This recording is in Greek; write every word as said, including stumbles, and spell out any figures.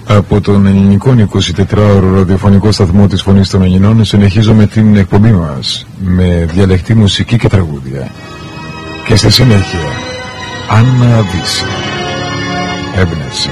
Από τον ελληνικό εικοσιτετράωρο ραδιοφωνικό σταθμό της Φωνής των Ελληνών συνεχίζουμε την εκπομπή μας με διαλεκτή μουσική και τραγούδια. Και στη συνέχεια, Άννα Δύση, έμπνευση.